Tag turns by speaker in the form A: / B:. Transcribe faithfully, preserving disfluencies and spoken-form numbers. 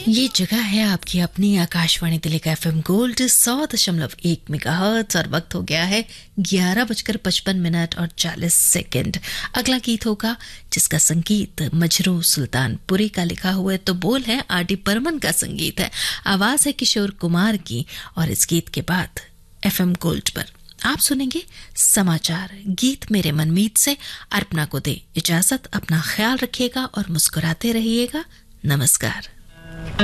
A: ये जगह है आपकी अपनी आकाशवाणी दिल्ली का एफएम गोल्ड सौ दशमलव एक मेगाहर्ट्ज और वक्त हो गया है ग्यारह बजकर पचपन मिनट और चालीस सेकंड। अगला गीत होगा जिसका संगीत मजरू सुल्तानपुरी का लिखा हुआ है, तो बोल है आर डी बर्मन का संगीत है, आवाज है किशोर कुमार की। और इस गीत के बाद एफएम गोल्ड पर आप सुनेंगे समाचार। गीत मेरे मनमीत से अर्पणा को दे इजाजत। अपना ख्याल रखिएगा और मुस्कुराते रहिएगा। नमस्कार।